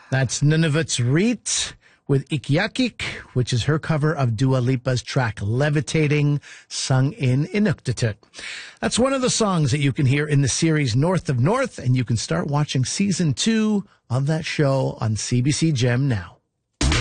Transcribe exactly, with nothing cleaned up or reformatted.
That's Nunavut's Reet with Ikiakik, which is her cover of Dua Lipa's track Levitating, sung in Inuktitut. That's one of the songs that you can hear in the series North of North, and you can start watching season two of that show on C B C Gem now.